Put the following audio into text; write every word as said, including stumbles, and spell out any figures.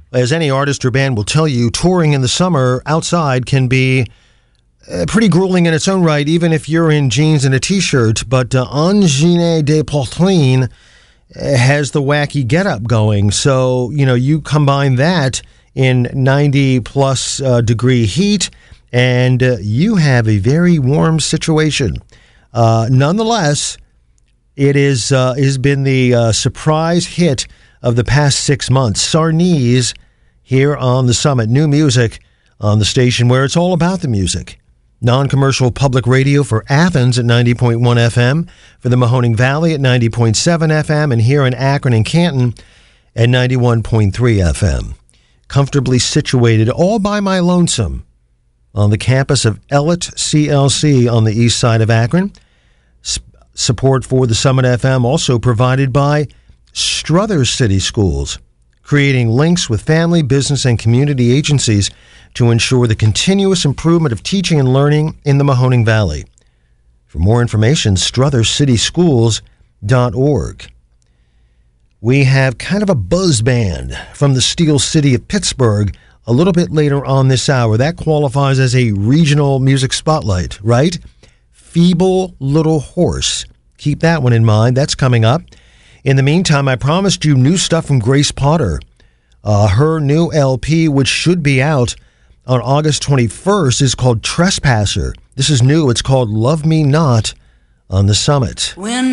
As any artist or band will tell you, touring in the summer outside can be uh, pretty grueling in its own right, even if you're in jeans and a t-shirt. But uh, Engine de Poitrine has the wacky getup going. So, you know, you combine that in ninety plus uh, degree heat, and uh, you have a very warm situation. Uh, nonetheless, it is uh, has been the uh, surprise hit of the past six months. Sarnees here on the Summit. New music on the station where it's all about the music. Non-commercial public radio for Athens at ninety point one F M, for the Mahoning Valley at ninety point seven F M, and here in Akron and Canton at ninety-one point three F M. Comfortably situated all by my lonesome on the campus of Ellet C L C on the east side of Akron. S- support for the Summit F M also provided by Struthers City Schools, creating links with family, business, and community agencies to ensure the continuous improvement of teaching and learning in the Mahoning Valley. For more information, struthers city schools dot org. We have kind of a buzz band from the Steel City of Pittsburgh a little bit later on this hour. That qualifies as a regional music spotlight, right? Feeble Little Horse. Keep that one in mind. That's coming up. In the meantime, I promised you new stuff from Grace Potter. Uh, her new L P, which should be out on August twenty-first, is called Trespasser. This is new. It's called Love Me Not on the Summit. When